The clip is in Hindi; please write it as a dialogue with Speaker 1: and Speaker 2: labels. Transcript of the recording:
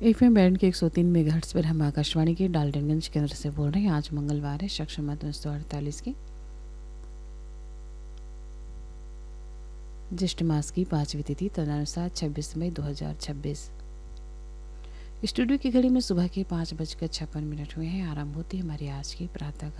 Speaker 1: एफएम बैंड के 103 मेगाहर्ट्ज़ पर हम आकाशवाणी के डाल्टनगंज केंद्र से बोल रहे हैं। आज मंगलवार है, शक संवत 1948 की ज्येष्ठ मास की 5वीं तिथि, तदनुसार 26 मई 2026। स्टूडियो की घड़ी में सुबह के 5:56 हुए हैं। आरंभ होती है हमारी आज की प्रातः